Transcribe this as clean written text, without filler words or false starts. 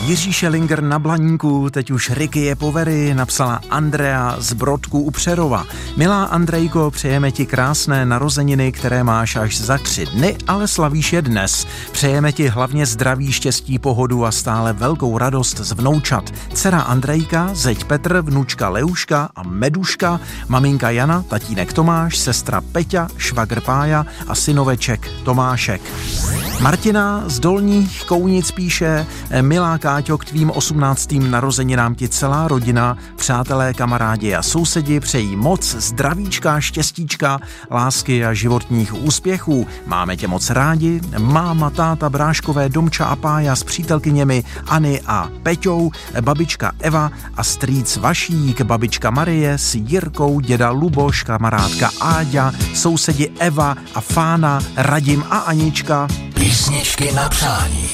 Jiří Šelinger na Blaníku, teď už Ricky je povery, napsala Andrea z Brodku u Přerova. Milá Andrejko, přejeme ti krásné narozeniny, které máš až za 3 dny, ale slavíš je dnes. Přejeme ti hlavně zdraví, štěstí, pohodu a stále velkou radost z vnoučat. Dcera Andrejka, zeď Petr, vnučka Leuška a Meduška, maminka Jana, tatínek Tomáš, sestra Peťa, švagr Pája a synoveček Tomášek. Martina z Dolních Kounic píše: milá Káťo, k tvým 18. narozeninám ti celá rodina, přátelé, kamarádi a sousedi přejí moc zdravíčka, štěstíčka, lásky a životních úspěchů. Máme tě moc rádi, máma, táta, bráškové, Domča a Pája s přítelkyněmi Ani a Peťou, babička Eva a strýc Vašík, babička Marie s Jirkou, děda Luboš, kamarádka Áďa, sousedi Eva a Fána, Radim a Anička. Písničky na přání.